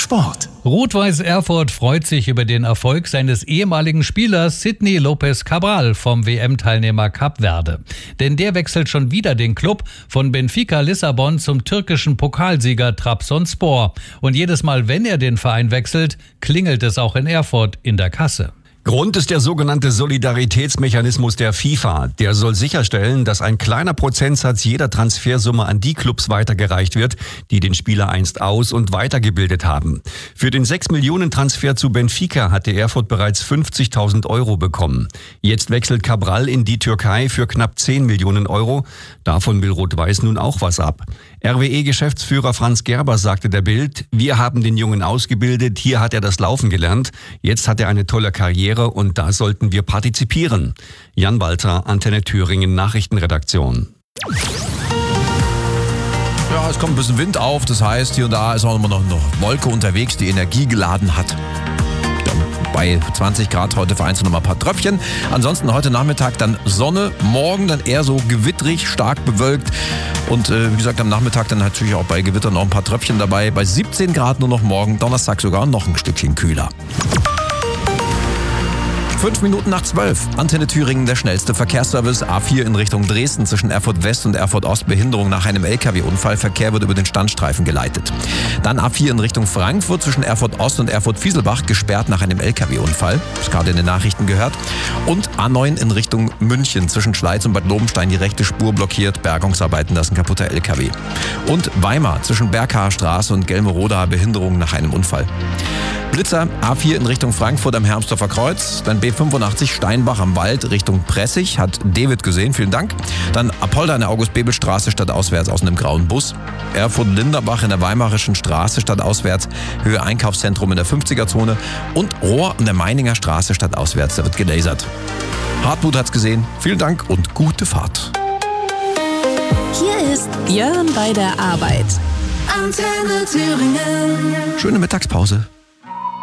Sport. Rot-Weiß Erfurt freut sich über den Erfolg seines ehemaligen Spielers Sidney Lopez Cabral vom WM-Teilnehmer Kap Verde. Denn der wechselt schon wieder den Club von Benfica Lissabon zum türkischen Pokalsieger Trabzonspor. Und jedes Mal, wenn er den Verein wechselt, klingelt es auch in Erfurt in der Kasse. Grund ist der sogenannte Solidaritätsmechanismus der FIFA. Der soll sicherstellen, dass ein kleiner Prozentsatz jeder Transfersumme an die Clubs weitergereicht wird, die den Spieler einst aus- und weitergebildet haben. Für den 6-Millionen-Transfer zu Benfica hatte Erfurt bereits 50.000 Euro bekommen. Jetzt wechselt Cabral in die Türkei für knapp 10 Millionen Euro. Davon will Rot-Weiß nun auch was ab. RWE-Geschäftsführer Franz Gerber sagte der Bild: Wir haben den Jungen ausgebildet, hier hat er das Laufen gelernt, jetzt hat er eine tolle Karriere und da sollten wir partizipieren. Jan Walter, Antenne Thüringen Nachrichtenredaktion. Ja, es kommt ein bisschen Wind auf, das heißt, hier und da ist auch immer noch eine Wolke unterwegs, die Energie geladen hat. Bei 20 Grad heute vereinzelt noch mal ein paar Tröpfchen. Ansonsten heute Nachmittag dann Sonne, morgen dann eher so gewittrig, stark bewölkt. Und wie gesagt, am Nachmittag dann natürlich auch bei Gewitter noch ein paar Tröpfchen dabei. Bei 17 Grad nur noch morgen, Donnerstag sogar noch ein Stückchen kühler. 5 Minuten nach 12. Antenne Thüringen, der schnellste Verkehrsservice. A4 in Richtung Dresden zwischen Erfurt West und Erfurt Ost. Behinderung nach einem LKW-Unfall. Verkehr wird über den Standstreifen geleitet. Dann A4 in Richtung Frankfurt zwischen Erfurt Ost und Erfurt Fieselbach. Gesperrt nach einem LKW-Unfall. Das gerade in den Nachrichten gehört. Und A9 in Richtung München zwischen Schleiz und Bad Lobenstein. Die rechte Spur blockiert. Bergungsarbeiten, das ist ein kaputter LKW. Und Weimar zwischen Berghaar Straße und Gelmeroda. Behinderung nach einem Unfall. Blitzer A4 in Richtung Frankfurt am Hermsdorfer Kreuz. Dann B85 Steinbach am Wald Richtung Pressig. Hat David gesehen, vielen Dank. Dann Apolda in der August-Bebel-Straße stadtauswärts aus einem grauen Bus. Erfurt-Linderbach in der Weimarischen Straße stadtauswärts. Höhe Einkaufszentrum in der 50er-Zone. Und Rohr in der Meininger Straße stadtauswärts. Da wird gelasert. Hartmut hat's gesehen. Vielen Dank und gute Fahrt. Hier ist Björn bei der Arbeit. Antenne Thüringen. Schöne Mittagspause.